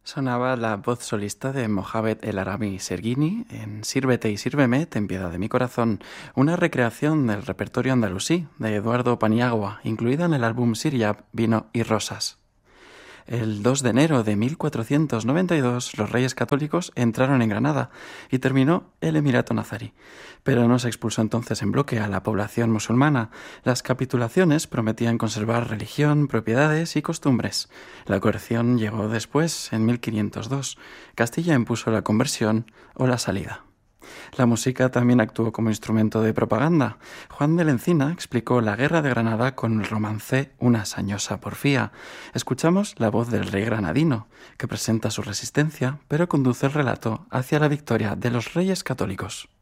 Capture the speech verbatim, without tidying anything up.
Sonaba la voz solista de Mohamed El Arami Serguini en Sírvete y sírveme, ten piedad de mi corazón, una recreación del repertorio andalusí de Eduardo Paniagua, incluida en el álbum Siriab, Vino y Rosas. El dos de enero de mil cuatrocientos noventa y dos, los reyes católicos entraron en Granada y terminó el Emirato Nazarí. Pero no se expulsó entonces en bloque a la población musulmana. Las capitulaciones prometían conservar religión, propiedades y costumbres. La coerción llegó después, en mil quinientos dos. Castilla impuso la conversión o la salida. La música también actuó como instrumento de propaganda. Juan de la Encina explicó la guerra de Granada con el romance Una sañosa porfía. Escuchamos la voz del rey granadino, que presenta su resistencia, pero conduce el relato hacia la victoria de los reyes católicos.